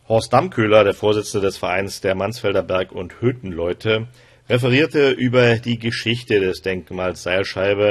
Horst Dammköhler, der Vorsitzende des Vereins der Mansfelder Berg- und Hüttenleute, referierte über die Geschichte des Denkmals Seilscheibe